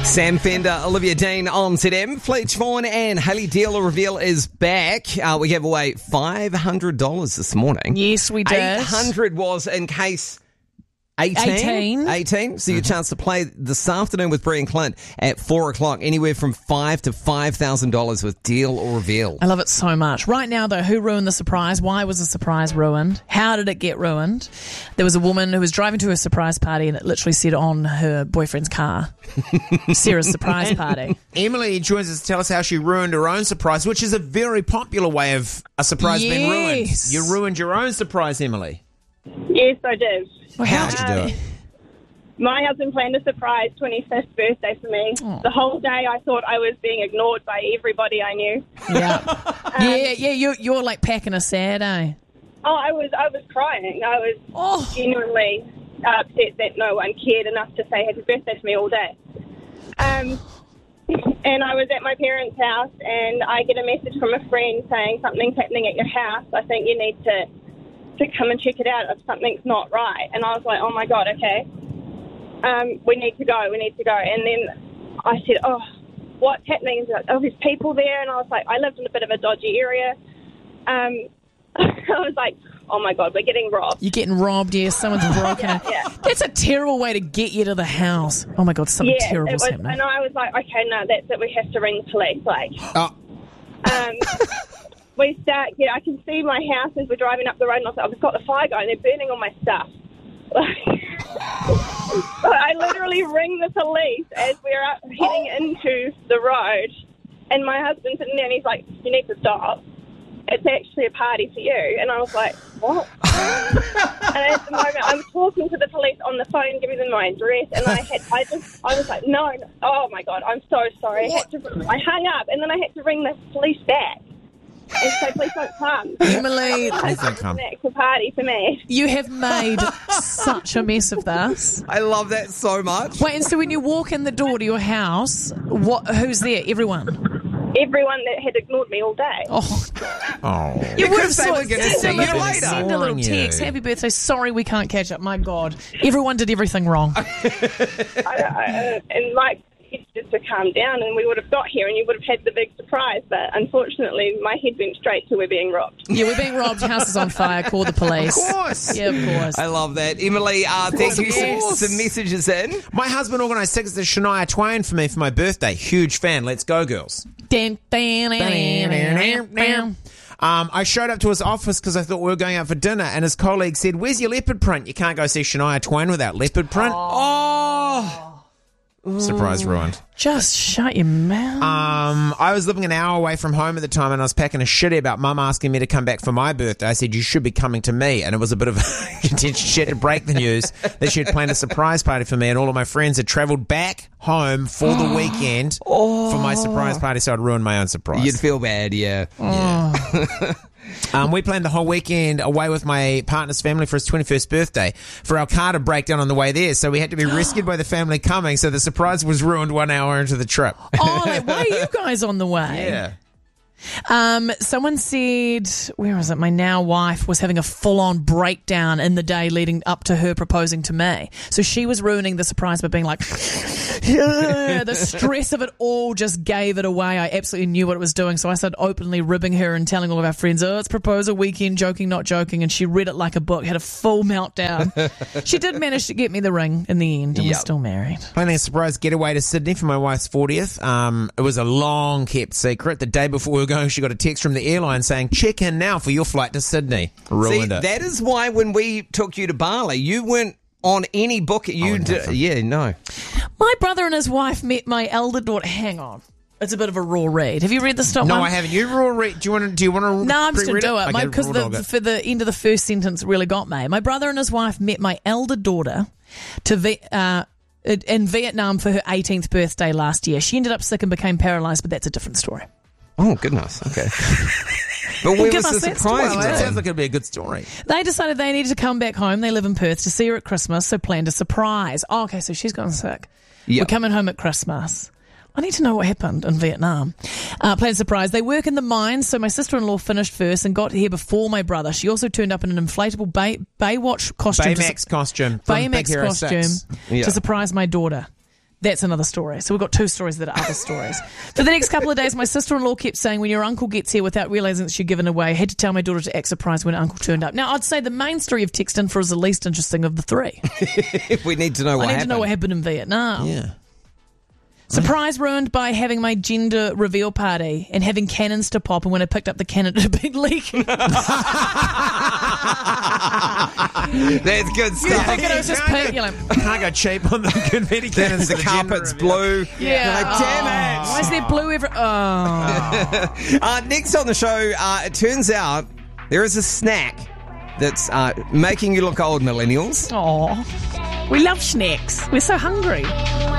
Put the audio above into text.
Sam Fender, Olivia Dean on ZM. Fleetch Vaughan and Haley Dealer Reveal is back. We gave away $500 this morning. Yes, we did. 800 was in case 18. So your chance to play this afternoon with Brie and Clint at 4 o'clock. Anywhere from $5,000 to $5,000 with Deal or Reveal. I love it so much. Right now, though, who ruined the surprise? Why was the surprise ruined? How did it get ruined? There was a woman who was driving to a surprise party and it literally said on her boyfriend's car, Sarah's surprise party. Emily joins us to tell us how she ruined her own surprise, which is a very popular way of a surprise being ruined. You ruined your own surprise, Emily. Yes, I did. Well, How did you do it? My husband planned a surprise 25th birthday for me. Oh. The whole day I thought I was being ignored by everybody I knew. Yeah. You're like packing a sad, eh? Oh, I was crying. I was genuinely upset that no one cared enough to say happy birthday to me all day. And I was at my parents' house and I get a message from a friend saying something's happening at your house. I think you need to come and check it out if something's not right. And I was like, oh my God, okay. We need to go. And then I said, oh, what's happening? And like, oh, there's people there. And I was like, I lived in a bit of a dodgy area. I was like, oh my God, we're getting robbed. You're getting robbed, yeah. Someone's broken it. Yeah. That's a terrible way to get you to the house. Oh my God, something terrible's happening. And I was like, okay, no, that's it. We have to ring the police. We start, I can see my house as we're driving up the road, and I was like, I've got the fire going, they're burning all my stuff. I literally ring the police as we're heading into the road, and my husband's sitting there and he's like, you need to stop. It's actually a party for you. And I was like, what? And at the moment, I'm talking to the police on the phone, giving them my address, and I was like, no, oh my God, I'm so sorry. I hung up, and then I had to ring the police back. And so please don't come. Emily, Please don't come. It's a party for me. you have made such a mess of this. I love that so much. Wait, and so when you walk in the door to your house, who's there? Everyone? Everyone that had ignored me all day. Oh. You would have say we're gonna see you later. Send a little text. Happy birthday. Sorry we can't catch up. My God. Everyone did everything wrong. And Mike just to calm down, and we would have got here and you would have had the big surprise, but unfortunately my head went straight to we're being robbed. Yeah, we're being robbed. House is on fire. Call the police. Of course. Yeah, of course. I love that. Emily, thank you. Some messages in. My husband organised tickets to Shania Twain for me for my birthday. Huge fan. Let's go, girls. I showed up to his office because I thought we were going out for dinner, and his colleague said, where's your leopard print? You can't go see Shania Twain without leopard print. Surprise ruined. Just shut your mouth. I was living an hour away from home at the time, and I was packing a shitty about Mum asking me to come back for my birthday. I said, you should be coming to me. And it was a bit of a contention. She had to break the news that she had planned a surprise party for me, and all of my friends had travelled back home for the weekend for my surprise party, so I'd ruined my own surprise. You'd feel bad, yeah. We planned the whole weekend away with my partner's family for his 21st birthday for our car to break down on the way there, so we had to be rescued by the family coming, so the surprise was ruined 1 hour into the trip. Why are you guys on the way? Yeah. Someone said, where is it? My now wife was having a full-on breakdown in the day leading up to her proposing to me. So she was ruining the surprise by being like, the stress of it all just gave it away. I absolutely knew what it was doing. So I started openly ribbing her and telling all of our friends, oh, it's proposal weekend, joking, not joking. And she read it like a book, had a full meltdown. She did manage to get me the ring in the end, and we're still married. Planning a surprise getaway to Sydney for my wife's 40th. It was a long-kept secret. The day before we were going, she got a text from the airline saying, check in now for your flight to Sydney. Ruined it. That is why when we took you to Bali, you weren't on any book. No. My brother and his wife met my elder daughter. Hang on. It's a bit of a raw read. Have you read the stop No, one? I haven't. You raw read. Do you want to? No, I'm just going to do it. Okay, Because for the end of the first sentence really got me. My brother and his wife met my elder daughter in Vietnam for her 18th birthday last year. She ended up sick and became paralysed, but that's a different story. Oh, goodness. Okay. But where was the surprise? That sounds like it'd be a good story. They decided they needed to come back home. They live in Perth to see her at Christmas, so planned a surprise. Oh, okay, so she's gone sick. Yep. We're coming home at Christmas. I need to know what happened in Vietnam. Planned a surprise. They work in the mines, so my sister-in-law finished first and got here before my brother. She also turned up in an inflatable Baywatch costume. Baymax costume. Baymax costume to surprise my daughter. That's another story. So we've got 2 stories that are other stories. For the next couple of days, my sister-in-law kept saying, when your uncle gets here without realising that she'd given away, I had to tell my daughter to act surprised when uncle turned up. Now, I'd say the main story you've texted in for is the least interesting of the 3. We need to know what happened. I need to know what happened in Vietnam. Yeah. Surprise ruined by having my gender reveal party and having cannons to pop, and when I picked up the cannon, it had been leaking. That's good stuff. I think it was just Pete. You're like, Can't go cheap on the confetti cannons. The carpet's blue. yeah. You're like, damn it. Why is there blue every... Oh. Next on the show, it turns out there is a snack that's making you look old, millennials. Oh. We love snacks. We're so hungry.